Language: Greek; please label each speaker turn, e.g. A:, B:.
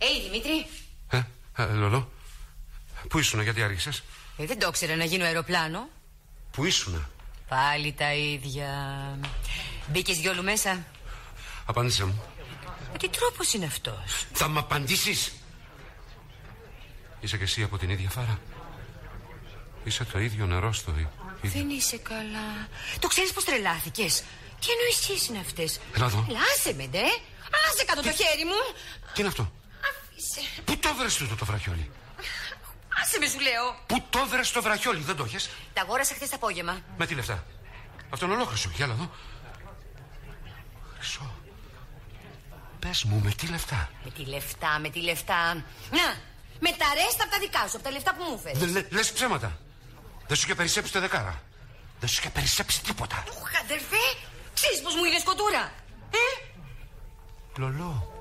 A: Δημήτρη.
B: Λολό. Πού ήσουνα, γιατί άργησες?
A: Δεν το ήξερα να γίνω αεροπλάνο.
B: Πού ήσουνα?
A: Πάλι τα ίδια. Μπήκες διόλου μέσα?
B: Απάντησε μου.
A: Τι τρόπος είναι αυτός?
B: Θα μ' απαντήσεις? Είσαι κι εσύ από την ίδια φάρα? Είσαι το ίδιο νερό στο ίδιο.
A: Δεν είσαι καλά. Το ξέρεις πως τρελάθηκες? Τι εννοήσεις είναι αυτές?
B: Έλα εδώ.
A: Άσε με ντε. Άσε κάτω το χέρι μου.
B: Τι είναι αυτό?
A: Αφήσε.
B: Πού το έβρες τούτο το βραχιόλι?
A: Άσε με σου λέω.
B: Πού το έβρες το βραχιόλι? Δεν το έχεις?
A: Τα αγόρασα χθες το απόγευμα.
B: Με τι λεφτά? Αυτό είναι ολόχρυσο. Για έλα εδώ. Χρυσό. Πες μου, με τι λεφτά?
A: Με τι λεφτά. Να, με τα ρέστα από τα δικά σου, από τα λεφτά που μου έφερες.
B: Λες ψέματα. Δεν σου είχε περισσέψει 10. Δεν σου είχε περισσέψει τίποτα.
A: Αδερφέ, ξέρεις πως μου είναι σκοτούρα?
B: Λολό.